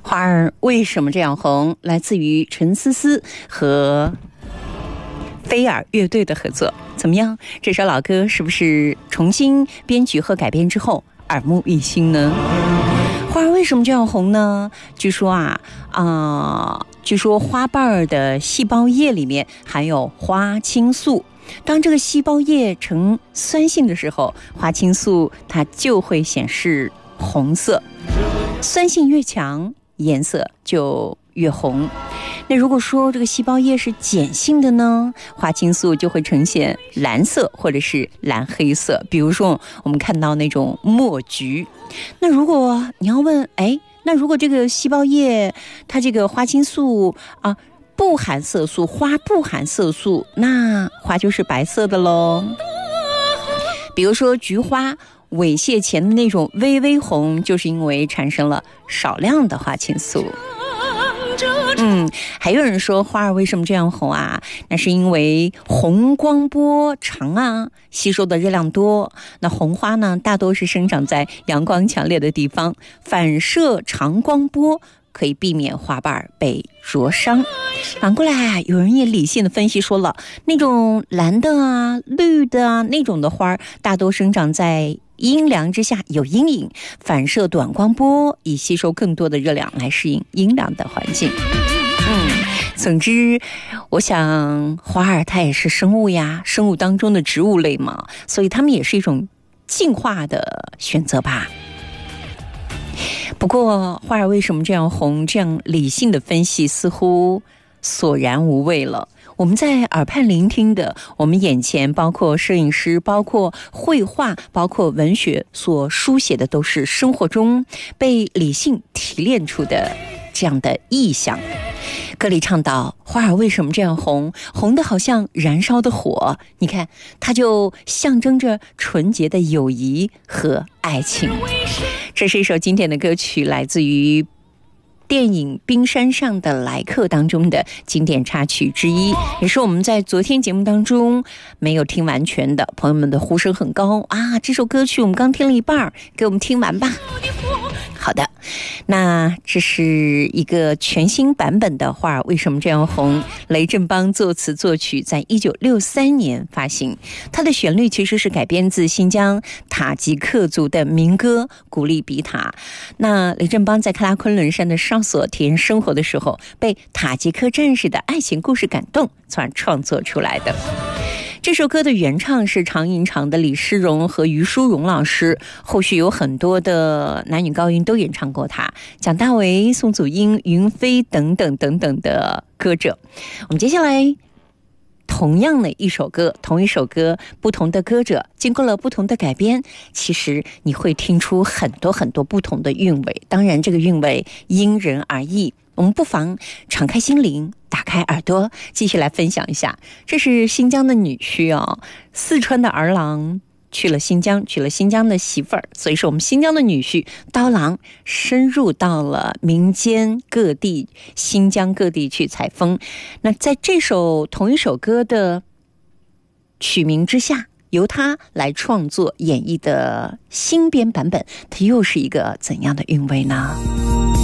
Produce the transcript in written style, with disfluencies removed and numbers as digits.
花儿为什么这样红？来自于陈思思和菲尔乐队的合作。怎么样？这首老歌是不是重新编曲和改编之后耳目一新呢？花儿为什么这样红呢？据说花瓣的细胞液里面含有花青素。当这个细胞液呈酸性的时候，花青素它就会显示红色，酸性越强，颜色就越红。那如果说这个细胞液是碱性的呢，花青素就会呈现蓝色或者是蓝黑色。比如说我们看到那种墨橘。那如果你要问，那如果这个细胞液它这个花青素不含色素，花不含色素，那花就是白色的咯。比如说菊花猥亵前的那种微微红，就是因为产生了少量的花青素。还有人说花儿为什么这样红啊？那是因为红光波长吸收的热量多。那红花呢，大多是生长在阳光强烈的地方，反射长光波可以避免花瓣被灼伤。反过来有人也理性的分析说了，那种蓝的绿的那种的花大多生长在阴凉之下，有阴影，反射短光波，以吸收更多的热量来适应阴凉的环境。总之我想花儿它也是生物呀，生物当中的植物类嘛，所以它们也是一种进化的选择吧。不过花儿为什么这样红，这样理性的分析似乎索然无味了。我们在耳畔聆听的，我们眼前包括摄影师，包括绘画，包括文学所书写的，都是生活中被理性提炼出的这样的意象。歌里唱到花儿为什么这样红，红的好像燃烧的火，你看它就象征着纯洁的友谊和爱情。这是一首经典的歌曲，来自于电影《冰山上的来客》当中的经典插曲之一，也是我们在昨天节目当中没有听完全的，朋友们的呼声很高这首歌曲我们刚听了一半，给我们听完吧。好的，那这是一个全新版本的花儿为什么这样红，雷振邦作词作曲，在1963年发行。它的旋律其实是改编自新疆塔吉克族的民歌《古力比塔》。那雷振邦在喀拉昆仑山的哨所体验生活的时候，被塔吉克战士的爱情故事感动，从而创作出来的。这首歌的原唱是长吟唱的李诗荣和于淑荣老师，后续有很多的男女高音都演唱过它，蒋大为、宋祖英、云飞等等等等的歌者。我们接下来同样的一首歌，同一首歌，不同的歌者经过了不同的改编，其实你会听出很多很多不同的韵味，当然这个韵味因人而异。我们不妨敞开心灵，打开耳朵，继续来分享一下。这是新疆的女婿四川的儿郎去了新疆，娶了新疆的媳妇儿，所以说我们新疆的女婿刀郎深入到了民间各地，新疆各地去采风。那在这首同一首歌的曲名之下，由他来创作演绎的新编版本，它又是一个怎样的韵味呢？